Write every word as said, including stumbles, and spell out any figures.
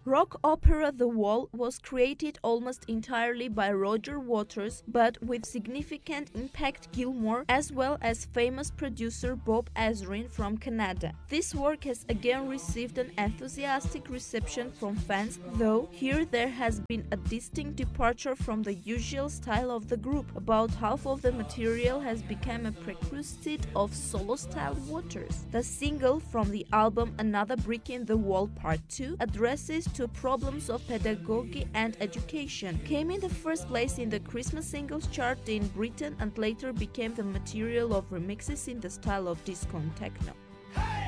Rock opera The Wall was created almost entirely by Roger Waters, but with significant impact Gilmour as well as famous producer Bob Ezrin from Canada. This work has again received an enthusiastic reception from fans, though here there has been a distinct departure from the usual style of the group. About half of the material has become a prerequisite of solo-style Waters. The single from the album Another Brick in the Wall Part two addresses to problems of pedagogy and education, came in the first place in the Christmas singles chart in Britain and later became the material of remixes in the style of disco and techno. Hey!